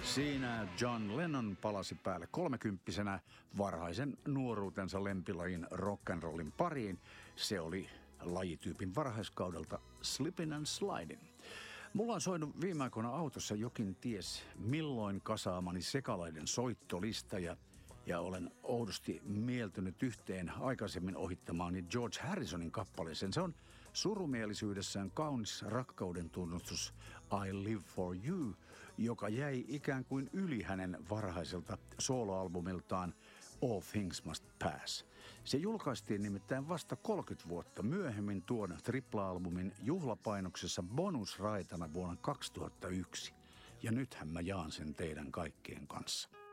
Siinä John Lennon palasi päälle 30-vuotiaana varhaisen nuoruutensa lempilajin rock'n'rollin pariin. Se oli lajityypin varhaiskaudelta Slippin' and Slidin'. Mulla on soinut viime aikoina autossa jokin ties milloin kasaamani sekalaiden soittolista ja olen oudosti mieltynyt yhteen aikaisemmin ohittamaani George Harrisonin kappaleeseen. Se on surumielisyyydessään kaunis rakkauden tunnustus I Live For You, joka jäi ikään kuin yli hänen varhaiselta soloalbumiltaan All Things Must Pass. Se julkaistiin nimittäin vasta 30 vuotta myöhemmin tuon tripla-albumin juhlapainoksessa bonusraitana vuonna 2001. Ja nythän mä jaan sen teidän kaikkien kanssa.